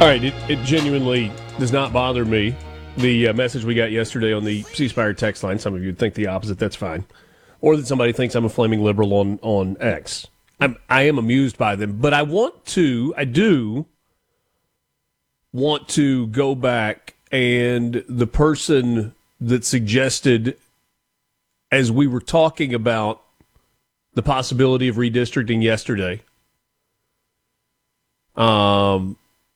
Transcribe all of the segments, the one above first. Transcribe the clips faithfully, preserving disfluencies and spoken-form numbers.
All right, it, it genuinely does not bother me. The uh, message we got yesterday on the C Spire text line, some of you would think the opposite, that's fine. Or that somebody thinks I'm a flaming liberal on, on X. I'm, I am amused by them, but I want to, I do want to go back, and the person that suggested, as we were talking about the possibility of redistricting yesterday, um,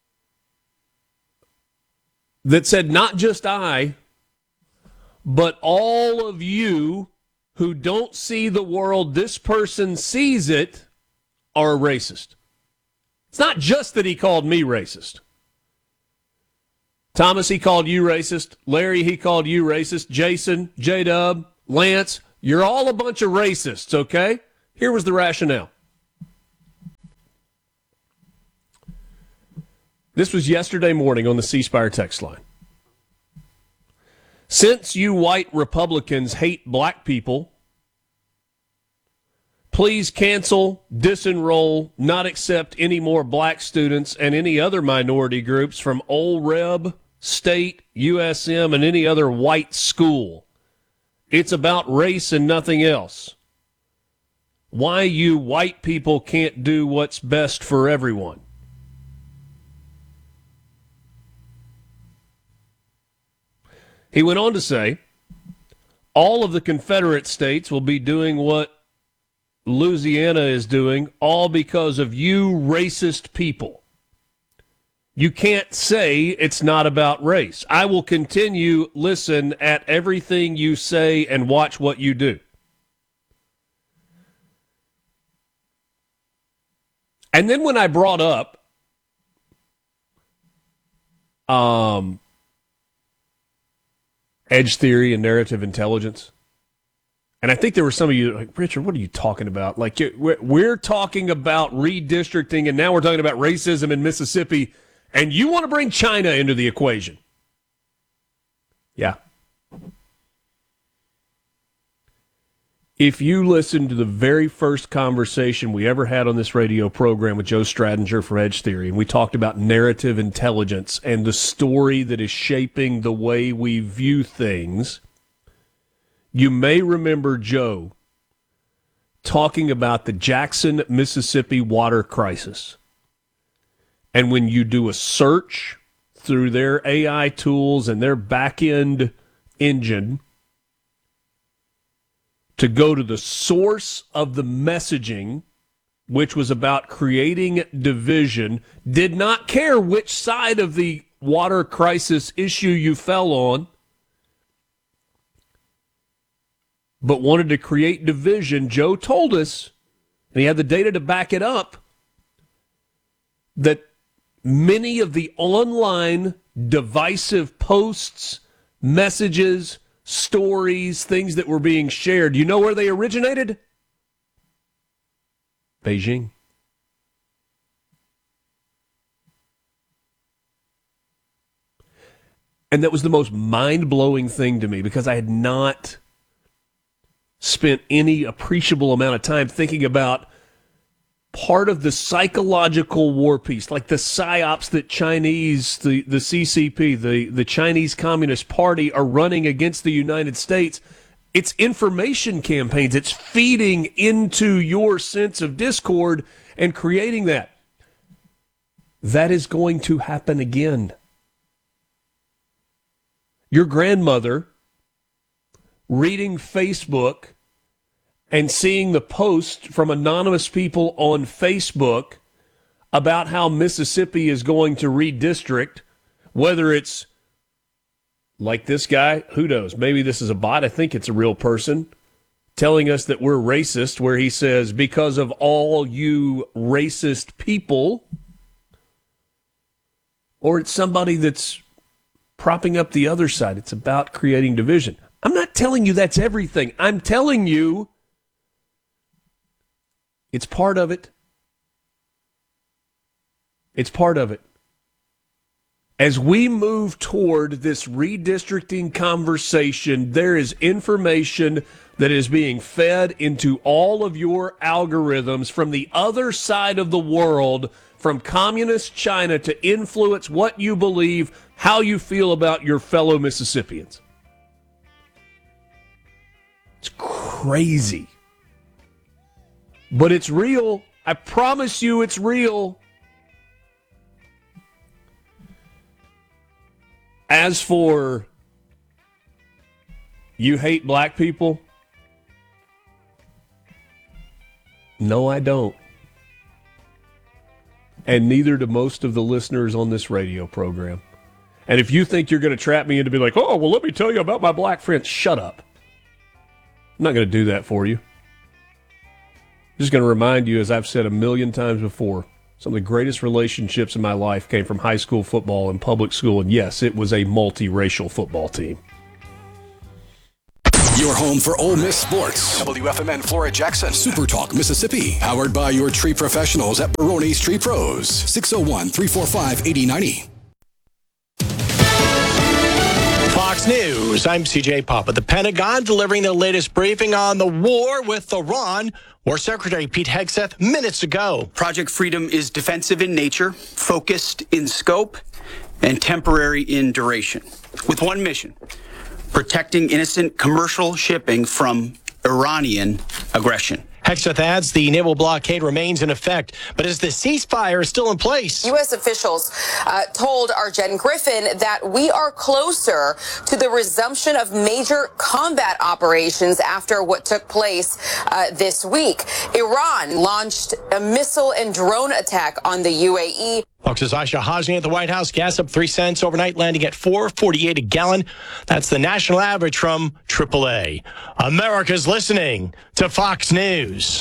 that said not just I, but all of you who don't see the world this person sees it are a racist. It's not just that he called me racist. Thomas, he called you racist. Larry, he called you racist. Jason, J-Dub, Lance, you're all a bunch of racists, okay? Here was the rationale. This was yesterday morning on the C Spire text line. Since you white Republicans hate black people, please cancel, disenroll, not accept any more black students and any other minority groups from O R E B, State, U S M, and any other white school. It's about race and nothing else. Why you white people can't do what's best for everyone. He went on to say, all of the Confederate states will be doing what Louisiana is doing, all because of you racist people. You can't say it's not about race. I will continue listen at everything you say and watch what you do. And then when I brought up um, edge theory and narrative intelligence, and I think there were some of you like, Richard, what are you talking about? Like, we're, we're talking about redistricting, and now we're talking about racism in Mississippi, and you want to bring China into the equation. Yeah. If you listen to the very first conversation we ever had on this radio program with Joe Stradinger for Edge Theory, and we talked about narrative intelligence and the story that is shaping the way we view things, you may remember Joe talking about the Jackson, Mississippi water crisis. And when you do a search through their A I tools and their back-end engine to go to the source of the messaging, which was about creating division, did not care which side of the water crisis issue you fell on, but wanted to create division. Joe told us, and he had the data to back it up, that many of the online divisive posts, messages, stories, things that were being shared, you know where they originated? Beijing. And that was the most mind-blowing thing to me, because I had not spent any appreciable amount of time thinking about part of the psychological war piece, like the psyops that Chinese, the, the C C P, the, the Chinese Communist Party are running against the United States. It's information campaigns. It's feeding into your sense of discord and creating that. That is going to happen again. Your grandmother reading Facebook and seeing the post from anonymous people on Facebook about how Mississippi is going to redistrict, whether it's like this guy, who knows, maybe this is a bot, I think it's a real person, telling us that we're racist, where he says, because of all you racist people, or it's somebody that's propping up the other side. It's about creating division. I'm not telling you that's everything. I'm telling you it's part of it. It's part of it. As we move toward this redistricting conversation, there is information that is being fed into all of your algorithms from the other side of the world, from communist China to influence what you believe, how you feel about your fellow Mississippians. It's crazy. But it's real. I promise you it's real. As for you hate black people, no, I don't. And neither do most of the listeners on this radio program. And if you think you're going to trap me into be like, oh, well, let me tell you about my black friends, shut up. I'm not going to do that for you. I'm just going to remind you, as I've said a million times before, some of the greatest relationships in my life came from high school football and public school. And yes, it was a multiracial football team. Your home for Ole Miss sports. W F M N Flora Jackson. Super Talk Mississippi. Powered by your tree professionals at Barone's Tree Pros. six oh one, three four five, eight oh nine oh. Fox News, I'm C J Papa. The Pentagon delivering the latest briefing on the war with Iran. War Secretary Pete Hegseth minutes ago. Project Freedom is defensive in nature, focused in scope, and temporary in duration. With one mission, protecting innocent commercial shipping from Iranian aggression. Hegseth adds the naval blockade remains in effect, but is the ceasefire still in place? U S officials uh, told our Jen Griffin that we are closer to the resumption of major combat operations after what took place uh, this week. Iran launched a missile and drone attack on the U A E. Fox's Aisha Hajni at the White House. Gas up three cents overnight, landing at four forty-eight a gallon. That's the national average from triple A. America's listening to Fox News.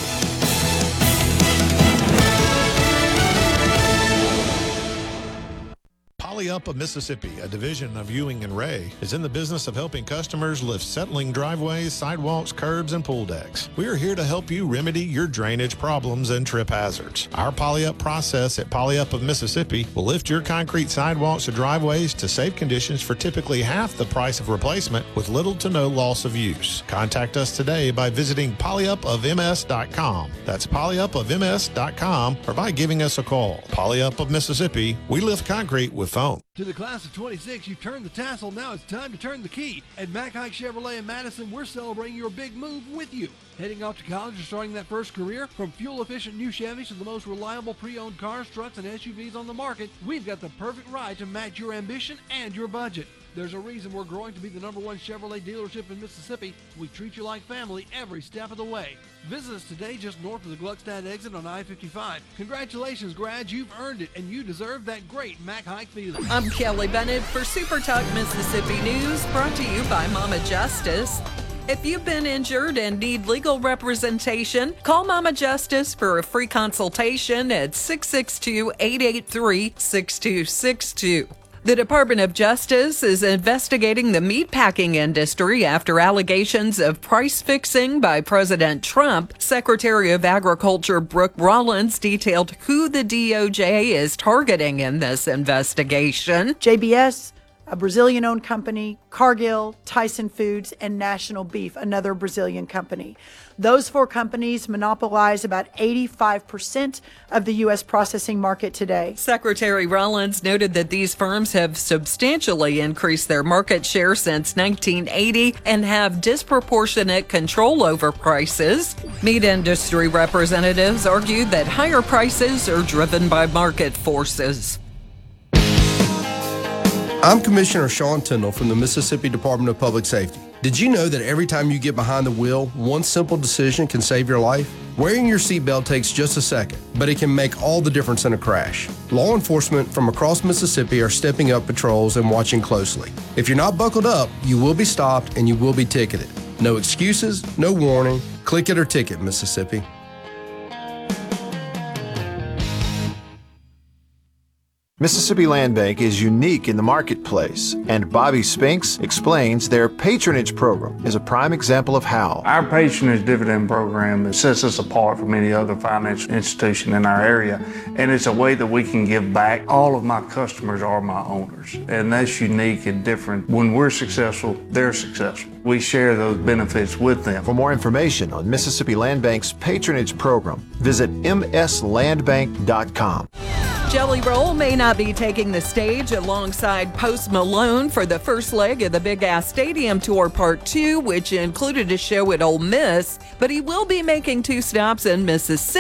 Poly-Up of Mississippi, a division of Ewing and Ray, is in the business of helping customers lift settling driveways, sidewalks, curbs, and pool decks. We are here to help you remedy your drainage problems and trip hazards. Our Poly-Up process at Poly-Up of Mississippi will lift your concrete sidewalks or driveways to safe conditions for typically half the price of replacement with little to no loss of use. Contact us today by visiting poly up of m s dot com. That's poly up of m s dot com or by giving us a call. Poly-Up of Mississippi, we lift concrete with foam. To the class of twenty-six, you've turned the tassel. Now it's time to turn the key. At Mac Hike Chevrolet in Madison, we're celebrating your big move with you. Heading off to college or starting that first career? From fuel-efficient new Chevys to the most reliable pre-owned cars, trucks, and S U Vs on the market, we've got the perfect ride to match your ambition and your budget. There's a reason we're growing to be the number one Chevrolet dealership in Mississippi. We treat you like family every step of the way. Visit us today just north of the Gluckstadt exit on I fifty-five. Congratulations, grads. You've earned it, and you deserve that great Mac Hike feeling. I'm Kelly Bennett for Super Talk Mississippi News, brought to you by Mama Justice. If you've been injured and need legal representation, call Mama Justice for a free consultation at six six two, eight eight three, six two six two. The Department of Justice is investigating the meatpacking industry after allegations of price fixing by President Trump. Secretary of Agriculture Brooke Rollins detailed who the D O J is targeting in this investigation. J B S, a Brazilian-owned company, Cargill, Tyson Foods, and National Beef, another Brazilian company. Those four companies monopolize about eighty-five percent of the U S processing market today. Secretary Rollins noted that these firms have substantially increased their market share since nineteen eighty and have disproportionate control over prices. Meat industry representatives argued that higher prices are driven by market forces. I'm Commissioner Sean Tindall from the Mississippi Department of Public Safety. Did you know that every time you get behind the wheel, one simple decision can save your life? Wearing your seatbelt takes just a second, but it can make all the difference in a crash. Law enforcement from across Mississippi are stepping up patrols and watching closely. If you're not buckled up, you will be stopped and you will be ticketed. No excuses, no warning. Click it or ticket, Mississippi. Mississippi Land Bank is unique in the marketplace, and Bobby Spinks explains their patronage program is a prime example of how. Our patronage dividend program sets us apart from any other financial institution in our area, and it's a way that we can give back. All of my customers are my owners, and that's unique and different. When we're successful, they're successful. We share those benefits with them. For more information on Mississippi Land Bank's patronage program, visit m s land bank dot com. Jelly Roll may not be taking the stage alongside Post Malone for the first leg of the Big Ass Stadium Tour Part two, which included a show at Ole Miss, but he will be making two stops in Mississippi.